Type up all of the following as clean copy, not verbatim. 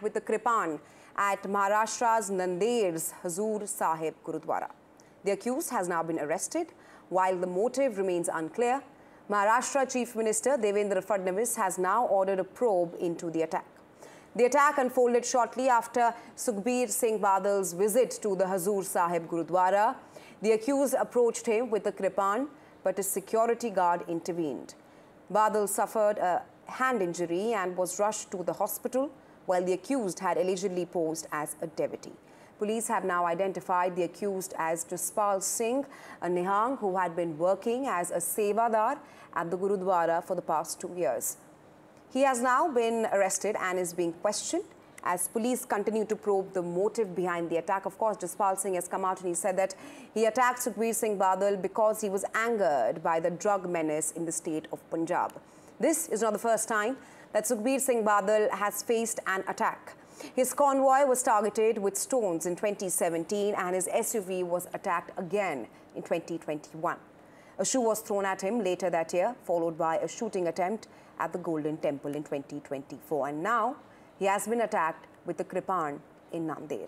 attack with the Kripan at Maharashtra's Nander's Hazur Sahib Gurudwara. The accused has now been arrested. While the motive remains unclear, Maharashtra Chief Minister Devendra Fadnavis has now ordered a probe into the attack. The attack unfolded shortly after Sukhbir Singh Badal's visit to the Hazur Sahib Gurudwara. The accused approached him with a Kripan, but a security guard intervened. Badal suffered a hand injury and was rushed to the hospital, while the accused had allegedly posed as a devotee. Police have now identified the accused as Jaspal Singh, a Nihang who had been working as a Sevadar at the Gurudwara for the past 2 years. He has now been arrested and is being questioned as police continue to probe the motive behind the attack. Of course, Jaspal Singh has come out and he said that he attacked Sukhbir Singh Badal because he was angered by the drug menace in the state of Punjab. This is not the first time that Sukhbir Singh Badal has faced an attack. His convoy was targeted with stones in 2017 and his SUV was attacked again in 2021. A shoe was thrown at him later that year, followed by a shooting attempt at the Golden Temple in 2024. And now he has been attacked with the Kripan in Nanded.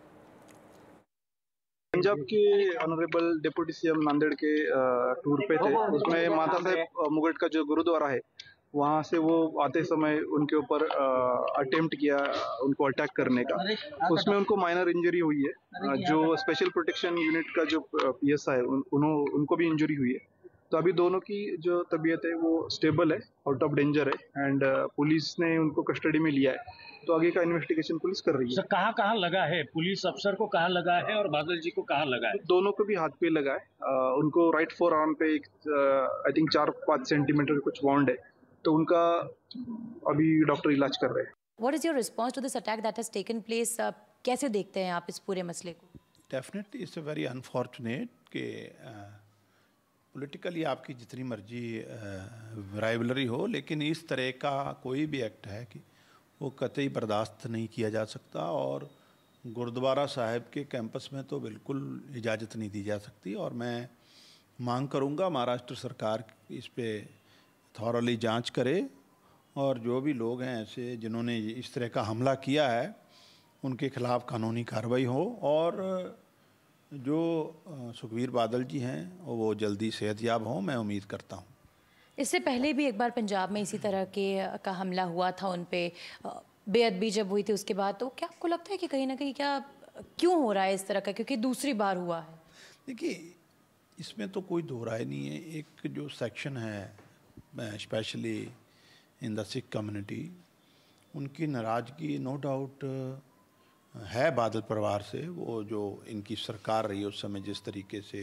Punjab के honourable deputy CM Nanded के tour पे थे। उसमें माता साहब मुगट का जो गुरुद्वारा है वहाँ से वो आते समय उनके ऊपर अटेम्प्ट किया उनको अटैक करने का। उसमें उनको माइनर इंजरी हुई है। जो स्पेशल प्रोटेक्शन यूनिट का जो पीएसआई है उनको भी इंजरी हुई है। तो अभी दोनों की जो तबीयत है वो स्टेबल है, आउट ऑफ डेंजर है एंड पुलिस ने उनको कस्टडी में लिया है। तो आगे का इन्वेस्टिगेशन पुलिस कर रही है। सर कहाँ लगा है? पुलिस अफसर को कहाँ लगा है और बादल जी को कहाँ लगा है? दोनों को भी हाथ पे लगा है। उनको राइट फोर आर्म पे एक आई थिंक 4-5 सेंटीमीटर कुछ वाउंड है। तो उनका अभी डॉक्टर इलाज कर रहे हैं। What is your response to this attack that has taken place? कैसे देखते हैं आप इस पूरे मसले को? Definitely it's a very unfortunate कि पॉलिटिकली आपकी जितनी मर्जी राइवलरी हो, लेकिन इस तरह का कोई भी एक्ट है कि वो कतई बर्दाश्त नहीं किया जा सकता और गुरुद्वारा साहिब के कैंपस में तो बिल्कुल इजाज़त नहीं दी जा सकती। और मैं मांग करूंगा महाराष्ट्र सरकार इस पे थॉरली जांच करे और जो भी लोग हैं ऐसे जिन्होंने इस तरह का हमला किया है उनके खिलाफ़ कानूनी कार्रवाई हो और जो सुखबीर बादल जी हैं वो जल्दी सेहतयाब हों, मैं उम्मीद करता हूँ। इससे पहले भी एक बार पंजाब में इसी तरह का हमला हुआ था उन पे, बेअदबी जब हुई थी उसके बाद, तो क्या आपको लगता है कि कहीं ना कहीं क्यों हो रहा है इस तरह का, क्योंकि दूसरी बार हुआ है? देखिए इसमें तो कोई दो राय नहीं है। एक जो सेक्शन है specially in the Sikh community, उनकी नाराज़गी नो डाउट है बादल परिवार से। वो जो इनकी सरकार रही उस समय जिस तरीके से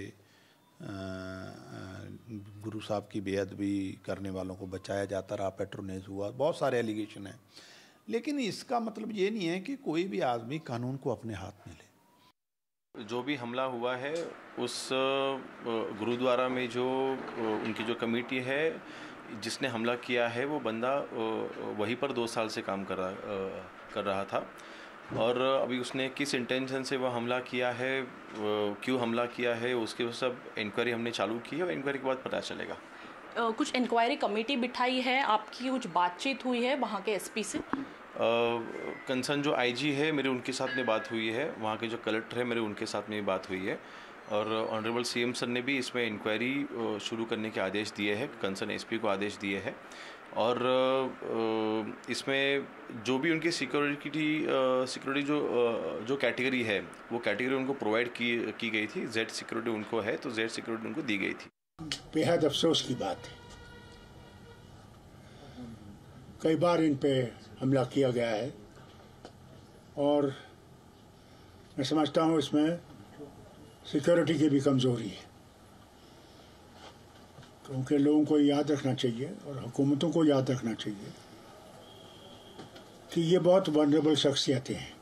गुरु साहब की बेअदबी करने वालों को बचाया जाता रहा, पेट्रोनेज हुआ, बहुत सारे एलिगेशन हैं, लेकिन इसका मतलब ये नहीं है कि कोई भी आदमी कानून को अपने हाथ में ले। जो भी हमला हुआ है उस गुरुद्वारा में जो उनकी जो कमेटी है जिसने हमला किया है वो बंदा वहीं पर 2 साल से काम कर रहा था और अभी उसने किस इंटेंशन से वह हमला किया है, क्यों हमला किया है, उसके सब इंक्वायरी हमने चालू की है और इंक्वायरी के बाद पता चलेगा। कुछ इंक्वायरी कमेटी बिठाई है, आपकी कुछ बातचीत हुई है वहाँ के एसपी से? कंसर्न जो आईजी है मेरे उनके साथ में बात हुई है, वहाँ के जो कलेक्टर है मेरे उनके साथ में बात हुई है और ऑनरेबल सीएम सर ने भी इसमें इंक्वायरी शुरू करने के आदेश दिए हैं, कंसर्न एसपी को आदेश दिए हैं और इसमें जो भी उनकी सिक्योरिटी जो कैटेगरी है वो कैटेगरी उनको प्रोवाइड की गई थी। जेड सिक्योरिटी उनको है तो जेड सिक्योरिटी उनको दी गई थी। बेहद अफसोस की बात है, कई बार इन पे हमला किया गया है और मैं समझता हूँ इसमें सिक्योरिटी की भी कमज़ोरी है, क्योंकि लोगों को याद रखना चाहिए और हुकूमतों को याद रखना चाहिए कि ये बहुत वनरेबल शख्सियतें हैं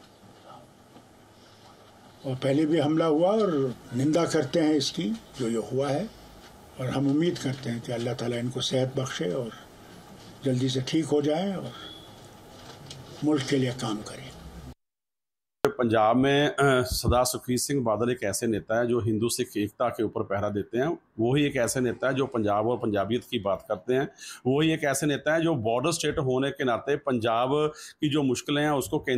और पहले भी हमला हुआ और निंदा करते हैं इसकी जो ये हुआ है और हम उम्मीद करते हैं कि अल्लाह ताला इनको सेहत बख्शे और जल्दी से ठीक हो जाए और मुल्क के लिए काम करें। पंजाब में सरदार सुखबीर सिंह बादल एक ऐसे नेता है जो हिंदू सिख एकता के ऊपर पहरा देते हैं। वो ही एक ऐसे नेता है जो पंजाब और पंजाबियत की बात करते हैं। वो ही एक ऐसे नेता है जो बॉर्डर स्टेट होने के नाते पंजाब की जो मुश्किलें हैं उसको